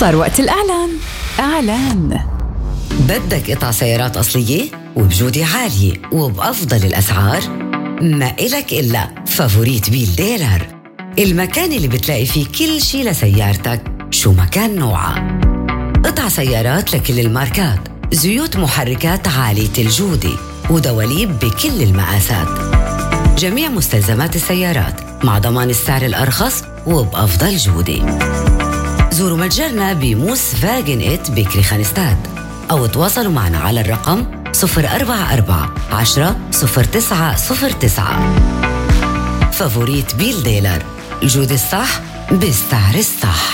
صار وقت الإعلان. إعلان. بدك قطع سيارات أصلية وبجودة عالية وبأفضل الأسعار؟ ما إلك إلا فافوريت بيل ديلر، المكان اللي بتلاقي فيه كل شي لسيارتك شو ما كان نوعها. قطع سيارات لكل الماركات، زيوت محركات عالية الجودة ودواليب بكل المقاسات، جميع مستلزمات السيارات مع ضمان السعر الأرخص وبأفضل جودة. زوروا متجرنا بموس فاجن إت بكري خانستاد أو تواصلوا معنا على الرقم 044 10 0909. فافوريت بيل ديلر، الجودة الصح بالسعر الصح.